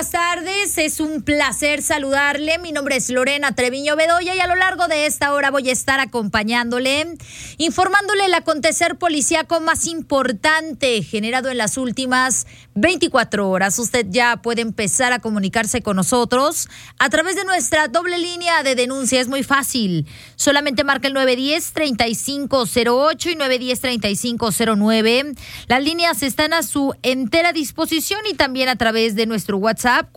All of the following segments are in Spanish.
buenas tardes. Es un placer saludarle. Mi nombre es Lorena Treviño Bedoya y a lo largo de esta hora voy a estar acompañándole, informándole el acontecer policíaco más importante generado en las últimas 24 horas. Usted ya puede empezar a comunicarse con nosotros a través de nuestra doble línea de denuncia. Es muy fácil. Solamente marca el 910-3508 y 910-3509. Las líneas están a su entera disposición y también a través de nuestro WhatsApp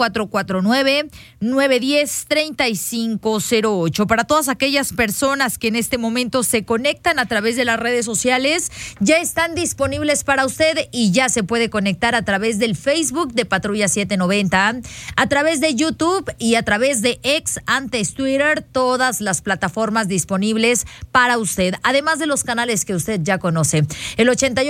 449-910-3508. Para todas aquellas personas que en este momento se conectan a través de las redes sociales, ya están disponibles para usted y ya se puede conectar a través del Facebook de Patrulla 790, a través de YouTube y a través de X, antes Twitter, todas las plataformas disponibles para usted, además de los canales que usted ya conoce. El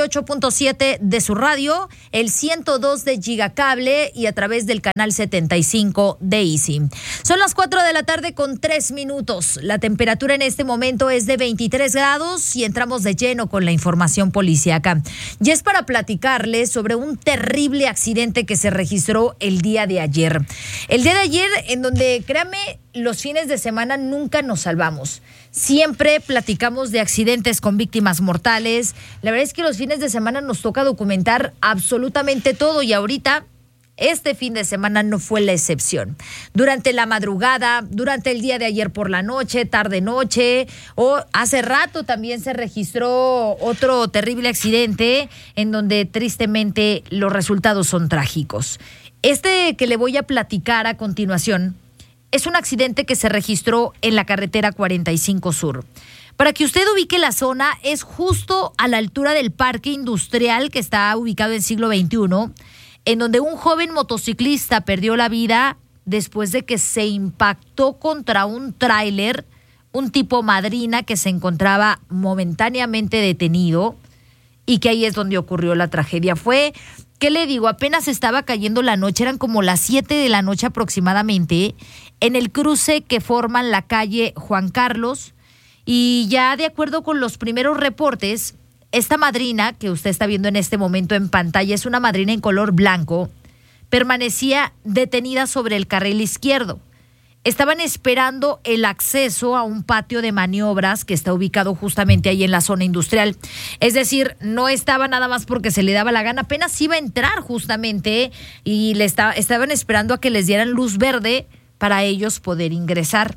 88.7 de su radio, el 102 de Gigacable y a través del canal 75 de Easy. Son las 4 de la tarde con 3 minutos. La temperatura en este momento es de 23 grados y entramos de lleno con la información policíaca. Y es para platicarles sobre un terrible accidente que se registró el día de ayer. El día de ayer, en donde, créame, los fines de semana nunca nos salvamos. Siempre platicamos de accidentes con víctimas mortales. La verdad es que los fines de semana nos toca documentar absolutamente todo y ahorita este fin de semana no fue la excepción. Durante la madrugada, durante el día de ayer por la noche, tarde-noche, o hace rato también se registró otro terrible accidente en donde tristemente los resultados son trágicos. Este que le voy a platicar a continuación es un accidente que se registró en la carretera 45 Sur. Para que usted ubique la zona, es justo a la altura del parque industrial que está ubicado en siglo XXI, en donde un joven motociclista perdió la vida después de que se impactó contra un tráiler, un tipo madrina que se encontraba momentáneamente detenido y que ahí es donde ocurrió la tragedia. Fue, ¿qué le digo? Apenas estaba cayendo la noche, eran como las 7 de la noche aproximadamente, en el cruce que forman la calle Juan Carlos, y ya de acuerdo con los primeros reportes, esta madrina que usted está viendo en este momento en pantalla es una madrina en color blanco, permanecía detenida sobre el carril izquierdo. Estaban esperando el acceso a un patio de maniobras que está ubicado justamente ahí en la zona industrial. Es decir, no estaba nada más porque se le daba la gana, apenas iba a entrar justamente y estaban esperando a que les dieran luz verde para ellos poder ingresar.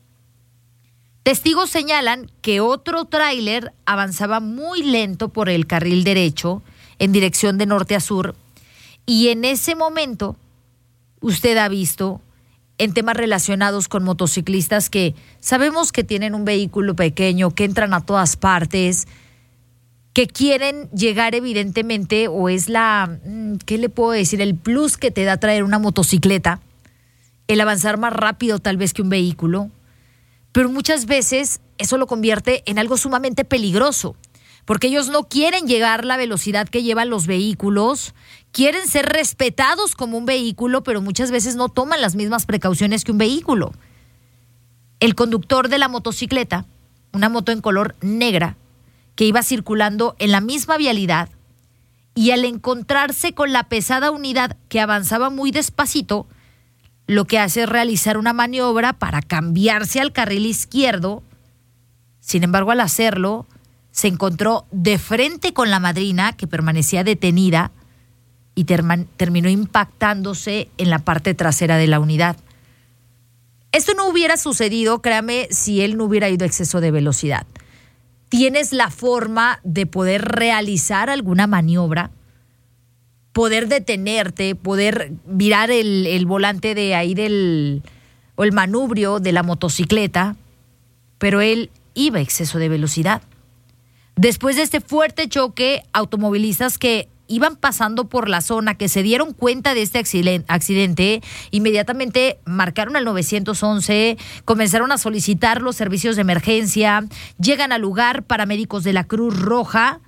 Testigos señalan que otro tráiler avanzaba muy lento por el carril derecho en dirección de norte a sur y en ese momento usted ha visto en temas relacionados con motociclistas que sabemos que tienen un vehículo pequeño, que entran a todas partes, que quieren llegar evidentemente, o es ¿qué le puedo decir? El plus que te da traer una motocicleta, el avanzar más rápido tal vez que un vehículo. Pero muchas veces eso lo convierte en algo sumamente peligroso, porque ellos no quieren llegar a la velocidad que llevan los vehículos, quieren ser respetados como un vehículo, pero muchas veces no toman las mismas precauciones que un vehículo. El conductor de la motocicleta, una moto en color negra, que iba circulando en la misma vialidad, y al encontrarse con la pesada unidad que avanzaba muy despacito, lo que hace es realizar una maniobra para cambiarse al carril izquierdo. Sin embargo, al hacerlo, se encontró de frente con la madrina que permanecía detenida y terminó impactándose en la parte trasera de la unidad. Esto no hubiera sucedido, créame, si él no hubiera ido a exceso de velocidad. Tienes la forma de poder realizar alguna maniobra, poder detenerte, poder virar el volante de ahí o el manubrio de la motocicleta, pero él iba a exceso de velocidad. Después de este fuerte choque, automovilistas que iban pasando por la zona, que se dieron cuenta de este accidente, inmediatamente marcaron al 911, comenzaron a solicitar los servicios de emergencia, llegan al lugar paramédicos de la Cruz Roja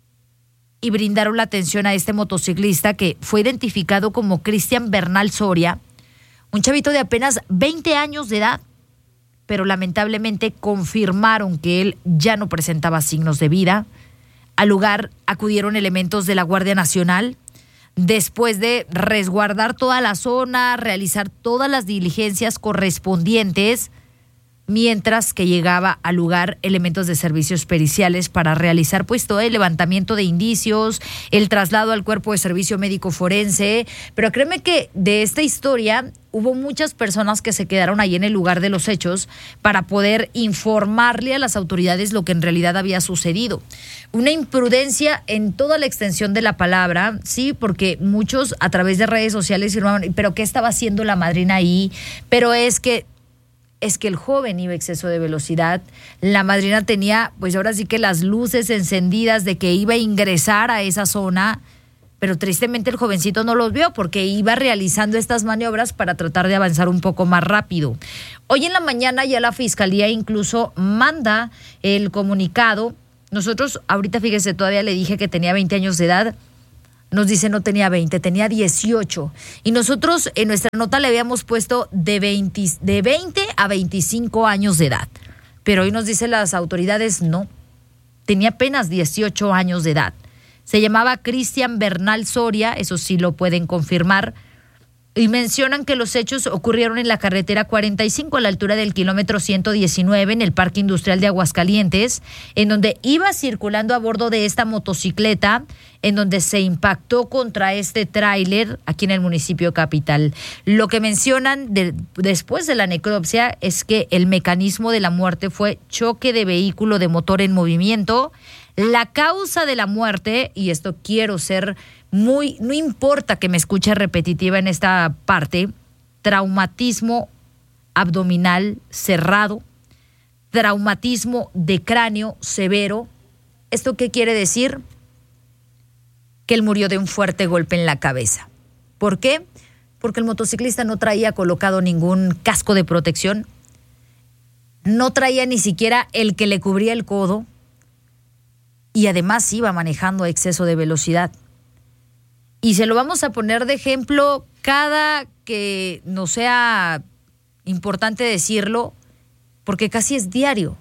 y brindaron la atención a este motociclista que fue identificado como Cristian Bernal Soria, un chavito de apenas 20 años de edad, pero lamentablemente confirmaron que él ya no presentaba signos de vida. Al lugar acudieron elementos de la Guardia Nacional, después de resguardar toda la zona, realizar todas las diligencias correspondientes, mientras que llegaba al lugar elementos de servicios periciales para realizar pues todo el levantamiento de indicios, el traslado al cuerpo de servicio médico forense. Pero créeme que de esta historia hubo muchas personas que se quedaron ahí en el lugar de los hechos para poder informarle a las autoridades lo que en realidad había sucedido. Una imprudencia en toda la extensión de la palabra, sí, porque muchos a través de redes sociales afirmaban, pero ¿qué estaba haciendo la madrina ahí? Pero es que el joven iba a exceso de velocidad, la madrina tenía, pues ahora sí que las luces encendidas de que iba a ingresar a esa zona, pero tristemente el jovencito no los vio porque iba realizando estas maniobras para tratar de avanzar un poco más rápido. Hoy en la mañana ya la Fiscalía incluso manda el comunicado. Nosotros, ahorita fíjese, todavía le dije que tenía 20 años de edad. Nos dice no tenía 20, tenía 18. Y nosotros en nuestra nota le habíamos puesto de 20 a 25 años de edad. Pero hoy nos dicen las autoridades no, tenía apenas 18 años de edad. Se llamaba Cristian Bernal Soria, eso sí lo pueden confirmar. Y mencionan que los hechos ocurrieron en la carretera 45 a la altura del kilómetro 119 en el Parque Industrial de Aguascalientes, en donde iba circulando a bordo de esta motocicleta, en donde se impactó contra este tráiler aquí en el municipio capital. Lo que mencionan después de la necropsia es que el mecanismo de la muerte fue choque de vehículo de motor en movimiento. La causa de la muerte, y esto quiero ser no importa que me escuche repetitiva en esta parte, traumatismo abdominal cerrado, traumatismo de cráneo severo. ¿Esto qué quiere decir? Que él murió de un fuerte golpe en la cabeza. ¿Por qué? Porque el motociclista no traía colocado ningún casco de protección, no traía ni siquiera el que le cubría el codo y además iba manejando a exceso de velocidad. Y se lo vamos a poner de ejemplo cada que nos sea importante decirlo, porque casi es diario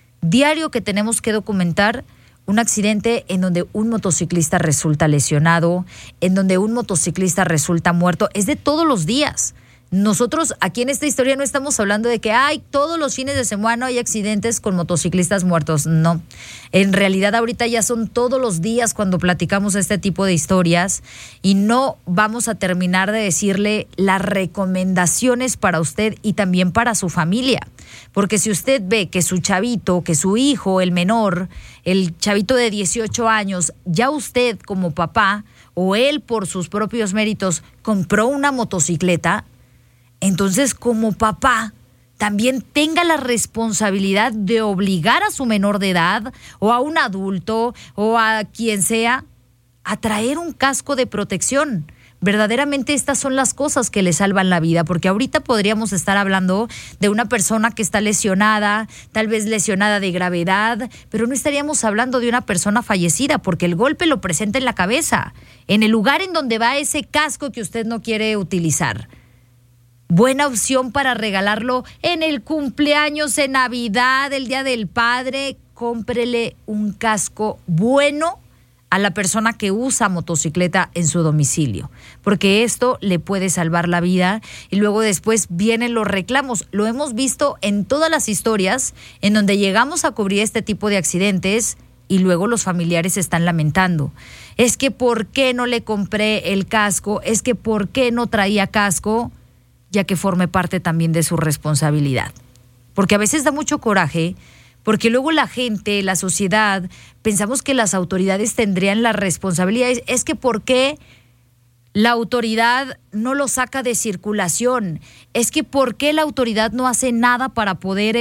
que tenemos que documentar un accidente en donde un motociclista resulta lesionado, en donde un motociclista resulta muerto. Es de todos los días. Nosotros aquí en esta historia no estamos hablando de que todos los fines de semana hay accidentes con motociclistas muertos. No, en realidad ahorita ya son todos los días cuando platicamos este tipo de historias y no vamos a terminar de decirle las recomendaciones para usted y también para su familia. Porque si usted ve que su chavito, que su hijo, el menor, el chavito de 18 años, ya usted como papá o él por sus propios méritos compró una motocicleta, entonces, como papá, también tenga la responsabilidad de obligar a su menor de edad o a un adulto o a quien sea a traer un casco de protección. Verdaderamente estas son las cosas que le salvan la vida, porque ahorita podríamos estar hablando de una persona que está lesionada, tal vez lesionada de gravedad, pero no estaríamos hablando de una persona fallecida, porque el golpe lo presenta en la cabeza, en el lugar en donde va ese casco que usted no quiere utilizar. Buena opción para regalarlo en el cumpleaños, en Navidad, el Día del Padre. Cómprele un casco bueno a la persona que usa motocicleta en su domicilio, porque esto le puede salvar la vida y luego después vienen los reclamos. Lo hemos visto en todas las historias en donde llegamos a cubrir este tipo de accidentes y luego los familiares se están lamentando. Es que ¿por qué no le compré el casco? Es que ¿por qué no traía casco? Ya que forme parte también de su responsabilidad. Porque a veces da mucho coraje, porque luego la gente, la sociedad, pensamos que las autoridades tendrían la responsabilidad. Es que ¿por qué la autoridad no lo saca de circulación? Es que ¿por qué la autoridad no hace nada para poder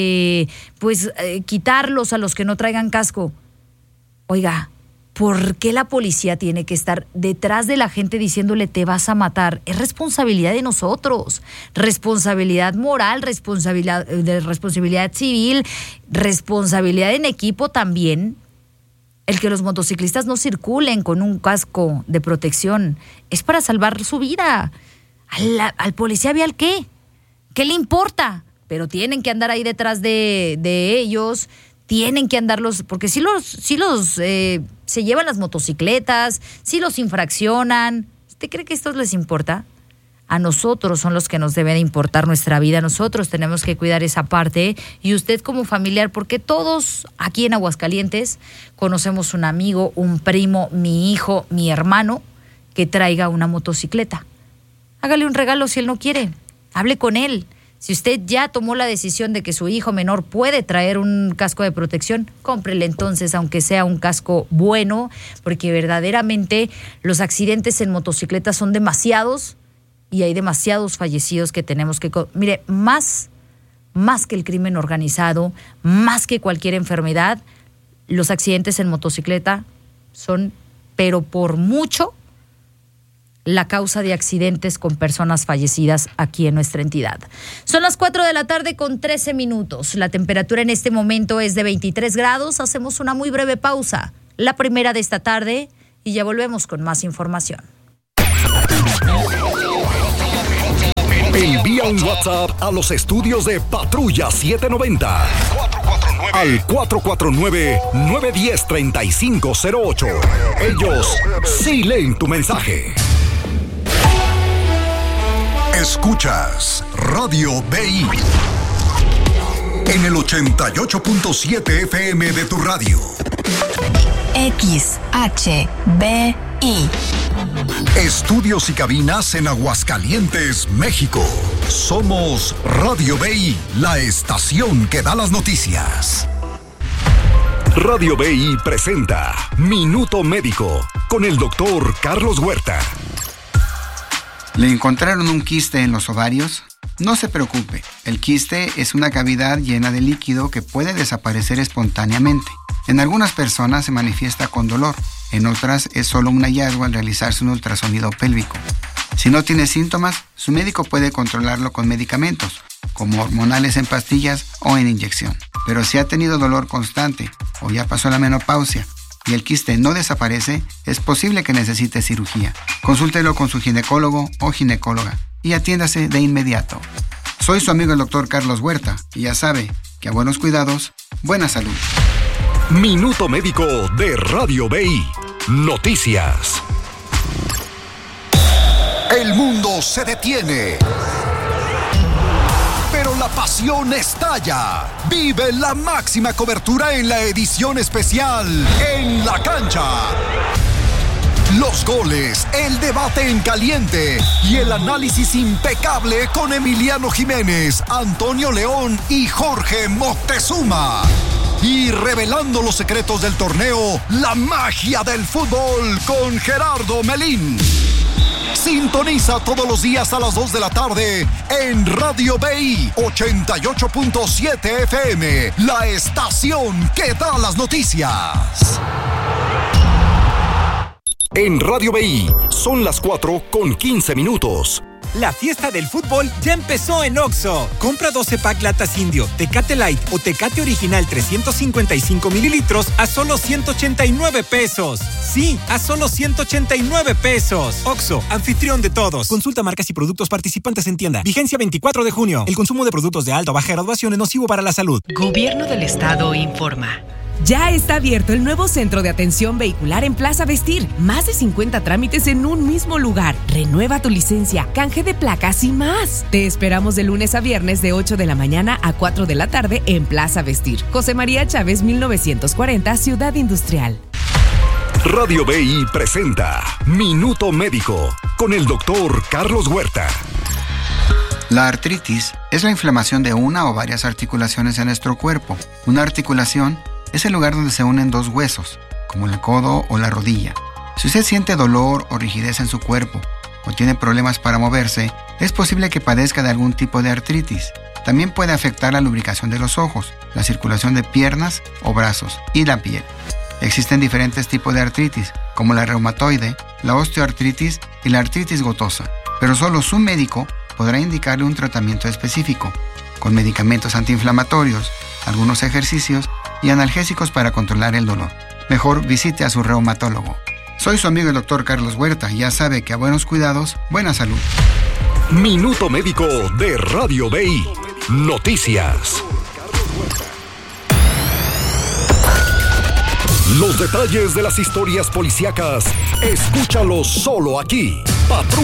quitarlos a los que no traigan casco? Oiga, ¿por qué la policía tiene que estar detrás de la gente diciéndole te vas a matar? Es responsabilidad de nosotros, responsabilidad moral, responsabilidad civil, responsabilidad en equipo también. El que los motociclistas no circulen con un casco de protección es para salvar su vida. ¿Al policía vial qué? ¿Qué le importa? Pero tienen que andar ahí detrás de ellos. Tienen que andarlos, porque se llevan las motocicletas, sí los infraccionan, ¿Usted cree que esto les importa? A nosotros son los que nos debe de importar nuestra vida. Nosotros tenemos que cuidar esa parte. Y usted como familiar, porque todos aquí en Aguascalientes conocemos un amigo, un primo, mi hijo, mi hermano, que traiga una motocicleta. Hágale un regalo si él no quiere. Hable con él. Si usted ya tomó la decisión de que su hijo menor puede traer un casco de protección, cómprele entonces, aunque sea un casco bueno, porque verdaderamente los accidentes en motocicletas son demasiados y hay demasiados fallecidos que tenemos que... Mire, más que el crimen organizado, más que cualquier enfermedad, los accidentes en motocicleta son, pero por mucho, la causa de accidentes con personas fallecidas aquí en nuestra entidad. Son las 4:13 p.m. La temperatura en este momento es de 23 grados. Hacemos una muy breve pausa, la primera de esta tarde, y ya volvemos con más información. Envía un WhatsApp a los estudios de Patrulla 790 al 449-910-3508. Ellos sí leen tu mensaje. Escuchas Radio BI en el 88.7 FM de tu radio. XHBI. Estudios y cabinas en Aguascalientes, México. Somos Radio BI, la estación que da las noticias. Radio BI presenta Minuto Médico con el doctor Carlos Huerta. ¿Le encontraron un quiste en los ovarios? No se preocupe, el quiste es una cavidad llena de líquido que puede desaparecer espontáneamente. En algunas personas se manifiesta con dolor, en otras es solo un hallazgo al realizarse un ultrasonido pélvico. Si no tiene síntomas, su médico puede controlarlo con medicamentos, como hormonales en pastillas o en inyección. Pero si ha tenido dolor constante o ya pasó la menopausia y el quiste no desaparece, es posible que necesite cirugía. Consúltelo con su ginecólogo o ginecóloga y atiéndase de inmediato. Soy su amigo el doctor Carlos Huerta y ya sabe que a buenos cuidados, buena salud. Minuto Médico de Radio BI. Noticias. El mundo se detiene, pero la pasión estalla. Vive la máxima cobertura en la edición especial En la Cancha. Los goles, el debate en caliente y el análisis impecable con Emiliano Jiménez, Antonio León y Jorge Moctezuma. Y revelando los secretos del torneo, la magia del fútbol con Gerardo Melín. Sintoniza todos los días a las 2 de la tarde en Radio BI 88.7 FM, la estación que da las noticias. En Radio BI son las 4:15. La fiesta del fútbol ya empezó en Oxxo. Compra 12 pack latas Indio, Tecate Light o Tecate Original 355 mililitros a solo 189 pesos. Sí, a solo 189 pesos. Oxxo, anfitrión de todos. Consulta marcas y productos participantes en tienda. Vigencia 24 de junio. El consumo de productos de alta o baja graduación es nocivo para la salud. Gobierno del Estado informa. Ya está abierto el nuevo centro de atención vehicular en Plaza Vestir. Más de 50 trámites en un mismo lugar. Renueva tu licencia, canje de placas y más. Te esperamos de lunes a viernes de 8 de la mañana a 4 de la tarde en Plaza Vestir. José María Chávez, 1940, Ciudad Industrial. Radio BI presenta Minuto Médico con el doctor Carlos Huerta. La artritis es la inflamación de una o varias articulaciones en nuestro cuerpo. Una articulación es el lugar donde se unen dos huesos, como el codo o la rodilla. Si usted siente dolor o rigidez en su cuerpo o tiene problemas para moverse, es posible que padezca de algún tipo de artritis. También puede afectar la lubricación de los ojos, la circulación de piernas o brazos y la piel. Existen diferentes tipos de artritis, como la reumatoide, la osteoartritis y la artritis gotosa, pero solo su médico podrá indicarle un tratamiento específico, con medicamentos antiinflamatorios, algunos ejercicios y analgésicos para controlar el dolor. Mejor visite a su reumatólogo. Soy su amigo el doctor Carlos Huerta y ya sabe que a buenos cuidados, buena salud. Minuto Médico de Radio BI. Noticias. Los detalles de las historias policíacas, escúchalos solo aquí.